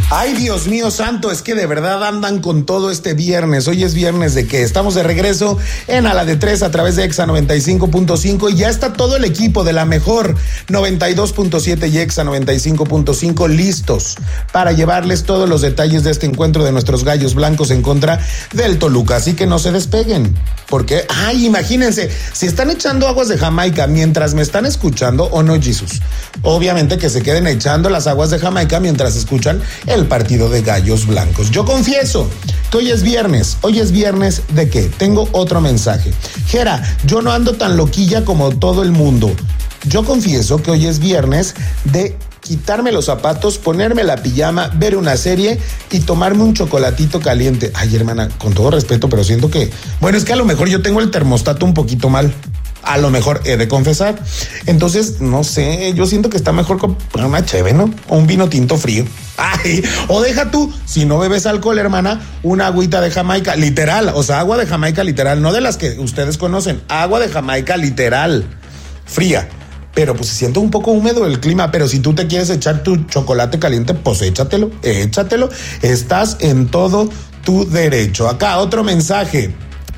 Ay, Dios mío santo, es que de verdad andan con todo este viernes. Hoy es viernes de que estamos de regreso en A la de 3 a través de Exa 95.5 y ya está todo el equipo de la mejor 92.7 y Exa 95.5 listos para llevarles todos los detalles de este encuentro de nuestros gallos blancos en contra del Toluca. Así que no se despeguen, porque, imagínense, si están echando aguas de Jamaica mientras me están escuchando, o no, Jesús. Obviamente que se queden echando las aguas de Jamaica mientras escuchan el partido de gallos blancos. Yo confieso que hoy es viernes. ¿Hoy es viernes de qué? Tengo otro mensaje. Jera, yo no ando tan loquilla como todo el mundo. Yo confieso que hoy es viernes de quitarme los zapatos, ponerme la pijama, ver una serie y tomarme un chocolatito caliente. Ay, hermana, con todo respeto, pero siento que, bueno, es que a lo mejor yo tengo el termostato un poquito mal. A lo mejor he de confesar. Entonces, no sé, yo siento que está mejor con una cheve, ¿no? O un vino tinto frío. Ay, o deja tú, si no bebes alcohol, hermana, una agüita de Jamaica, literal, o sea, agua de Jamaica literal, no de las que ustedes conocen, agua de Jamaica literal, fría. Pero pues se siente un poco húmedo el clima, pero si tú te quieres echar tu chocolate caliente, pues échatelo. Estás en todo tu derecho. Acá otro mensaje.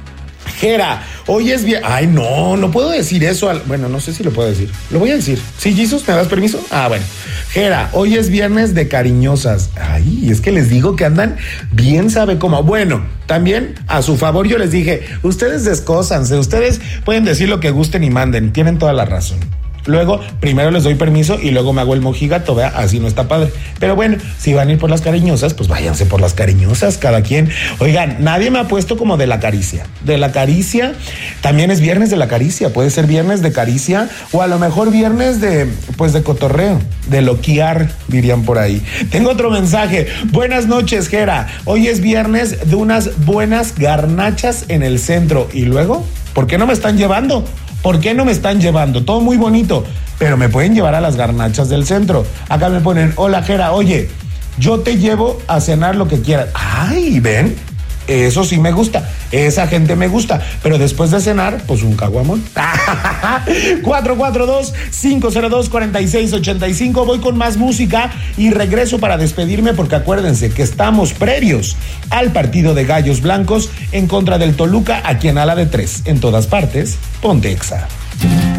Jera, hoy es viernes. Ay, no puedo decir eso. Bueno, no sé si lo puedo decir. Lo voy a decir. ¿Sí, Jesús? ¿Me das permiso? Bueno. Jera, hoy es viernes de cariñosas. Ay, es que les digo que andan bien sabe cómo. Bueno, también a su favor yo les dije, ustedes descósanse, ustedes pueden decir lo que gusten y manden. Tienen toda la razón. Luego, primero les doy permiso y luego me hago el mojigato, vea, así no está padre. Pero bueno, si van a ir por las cariñosas, pues váyanse por las cariñosas, cada quien. Oigan, nadie me ha puesto como de la caricia. De la caricia, también es viernes de la caricia, puede ser viernes de caricia o a lo mejor viernes de cotorreo, de loquear, dirían por ahí. Tengo otro mensaje. Buenas noches, Jera. Hoy es viernes de unas buenas garnachas en el centro. ¿Y luego? ¿Por qué no me están llevando? ¿Por qué no me están llevando? Todo muy bonito, pero me pueden llevar a las garnachas del centro. Acá me ponen, hola Jera, oye, yo te llevo a cenar lo que quieras. Ay, ven, eso sí me gusta, esa gente me gusta, pero después de cenar, pues un caguamón. 442-502-4685, voy con más música y regreso para despedirme porque acuérdense que estamos previos al partido de Gallos Blancos en contra del Toluca aquí en A la de 3. En todas partes, ponte Exa.